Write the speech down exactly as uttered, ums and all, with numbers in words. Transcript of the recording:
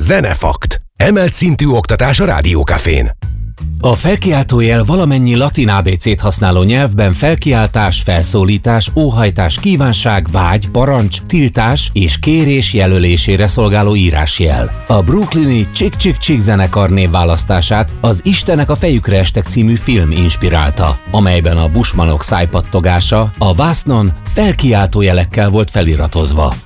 Zenefakt. Emelt szintű oktatás a Rádiókafén. A felkiáltójel valamennyi latin ábécét használó nyelvben felkiáltás, felszólítás, óhajtás, kívánság, vágy, parancs, tiltás és kérés jelölésére szolgáló írásjel. A brooklyni Chick Chick Chick zenekar névválasztását az Istenek a fejükre estek című film inspirálta, amelyben a bushmanok szájpattogása a vásznon felkiáltójelekkel volt feliratozva.